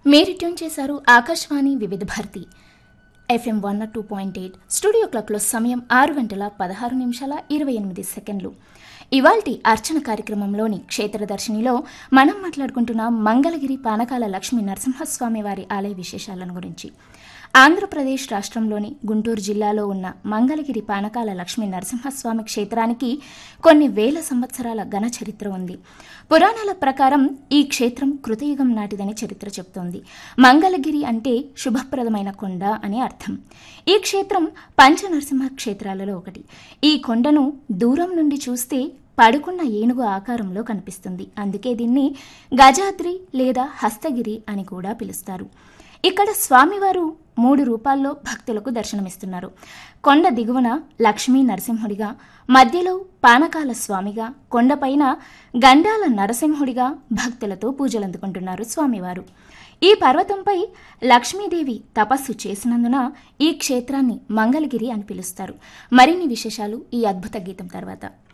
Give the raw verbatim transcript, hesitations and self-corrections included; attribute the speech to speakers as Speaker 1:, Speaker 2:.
Speaker 1: మీరు ట్యూన్ చేశారు ఆకాశవాణి వివిధ Bharati FM one two point eight. Studio క్లాక్లో సమయం ఆరు గంటల పదహారు నిమిషాల ఇరవై ఎనిమిది సెకండ్లు. ఇవాల్టి అర్చన కార్యక్రమంలోని క్షేత్రదర్శినిలో మనం మాట్లాడుకుంటున్న మంగళగిరి పానకాల లక్ష్మీ నరసింహస్వామి వారి ఆలయ విశేషాలను గురించి. ఆంధ్రప్రదేశ్ రాష్ట్రంలోని గుంటూరు జిల్లాలో ఉన్న మంగళగిరి పానకాల లక్ష్మీ నరసింహస్వామి క్షేత్రానికి కొన్ని వేల సంవత్సరాల ఘన చరిత్ర ఉంది. పురాణాల ప్రకారం ఈ క్షేత్రం కృతయుగం నాటిదని చరిత్ర చెబుతోంది. మంగళగిరి అంటే శుభప్రదమైన కొండ అని అర్థం. ఈ క్షేత్రం పంచనరసింహ క్షేత్రాలలో ఒకటి. ఈ కొండను దూరం నుండి చూస్తే పడుకున్న ఏనుగు ఆకారంలో కనిపిస్తుంది. అందుకే దీన్ని గజాద్రి లేదా హస్తగిరి అని కూడా పిలుస్తారు. ఇక్కడ స్వామివారు మూడు రూపాల్లో భక్తులకు దర్శనమిస్తున్నారు. కొండ దిగువన లక్ష్మీ నరసింహుడిగా, మధ్యలో పానకాల స్వామిగా, కొండపైన గండాల నరసింహుడిగా భక్తులతో పూజలందుకుంటున్నారు స్వామివారు. ఈ పర్వతంపై లక్ష్మీదేవి తపస్సు చేసినందున ఈ క్షేత్రాన్ని మంగళగిరి అని పిలుస్తారు. మరిన్ని విశేషాలు ఈ అద్భుత గీతం తర్వాత.